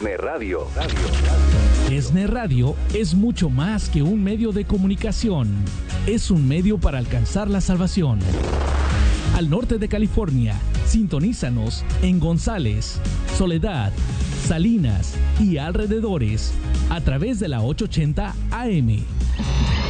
ESNE Radio. ESNE Radio es mucho más que un medio de comunicación. Es un medio para alcanzar la salvación. Al norte de California, sintonízanos en González, Soledad, Salinas y alrededores a través de la 880 AM.